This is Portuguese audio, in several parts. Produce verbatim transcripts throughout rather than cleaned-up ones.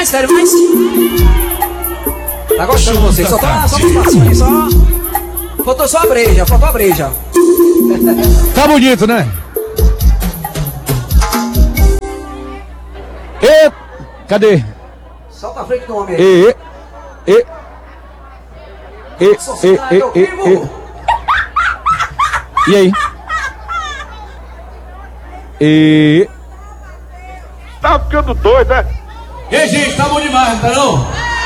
mais? Querem mais? Tá gostando de vocês? Só tá só um passinho aí, só. Faltou só a breja, faltou a breja. Tá bonito, né? E... Cadê? Solta a frente do homem aí. E... E... E... E... E... E... E... E aí? E... Tá ficando doido, né? Ei, gente, tá bom demais, não tá não?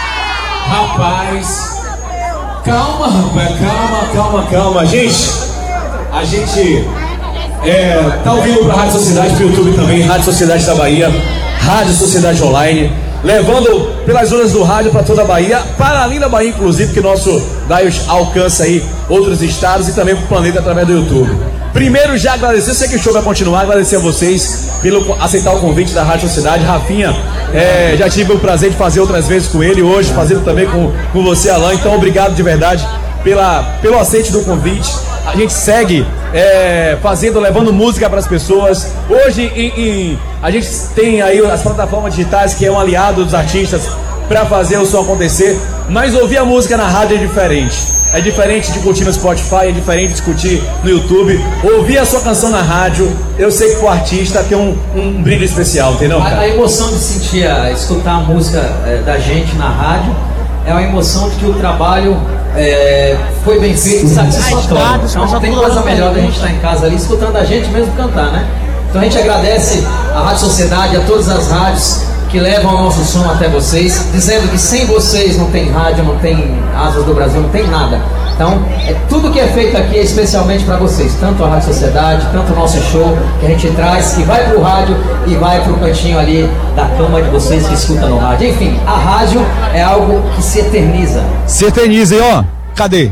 Rapaz, calma, rapaz, calma, calma, calma. Gente, a gente é, tá ouvindo pra Rádio Sociedade, pro YouTube também, Rádio Sociedade da Bahia, Rádio Sociedade Online, levando pelas zonas do rádio pra toda a Bahia, para além da Bahia, inclusive, que nosso Daios alcança aí outros estados e também pro planeta através do YouTube. Primeiro, já agradecer, sei que o show vai continuar, agradecer a vocês pelo aceitar o convite da Rádio Sociedade. Rafinha, é, já tive o prazer de fazer outras vezes com ele, hoje fazendo também com, com você, Alain. Então, obrigado de verdade pela, pelo aceite do convite. A gente segue é, fazendo, levando música para as pessoas. Hoje, em, em, a gente tem aí as plataformas digitais, que é um aliado dos artistas para fazer o som acontecer. Mas ouvir a música na rádio é diferente. É diferente de curtir no Spotify, é diferente de curtir no YouTube. Ouvir a sua canção na rádio, eu sei que pro artista tem um, um brilho especial, entendeu? A, a emoção de sentir, a, escutar a música é, da gente na rádio é uma emoção de que o trabalho é, foi bem feito e satisfatório. Então não tem coisa melhor da gente estar em casa ali escutando a gente mesmo cantar, né? Então a gente agradece a Rádio Sociedade, a todas as rádios que levam o nosso som até vocês, dizendo que sem vocês não tem rádio, não tem Asas do Brasil, não tem nada. Então, é, tudo que é feito aqui é especialmente para vocês, tanto a Rádio Sociedade, tanto o nosso show que a gente traz, que vai pro rádio e vai pro cantinho ali da cama de vocês que escutam no rádio. Enfim, a rádio é algo que se eterniza. Se eterniza, hein, ó. Cadê?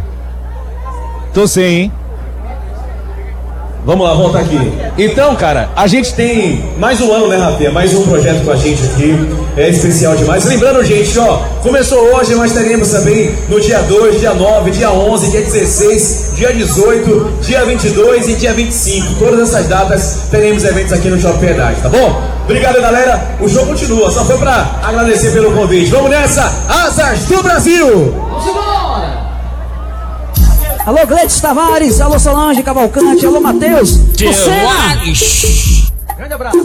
Tô sem, hein? Vamos lá, volta aqui. Então, cara, a gente tem mais um ano, né, Rafinha? Mais um projeto com a gente aqui. É especial demais. Lembrando, gente, ó, começou hoje, mas teremos também no dia dois, dia nove, dia onze, dia dezesseis, dia dezoito, dia vinte e dois e dia vinte e cinco. Todas essas datas teremos eventos aqui no Shopping Piedade, tá bom? Obrigado, galera. O show continua. Só foi pra agradecer pelo convite. Vamos nessa! Asas do Brasil! Vamos embora! Alô, Gleides Tavares, alô, Solange Cavalcante, alô, Matheus. Grande abraço.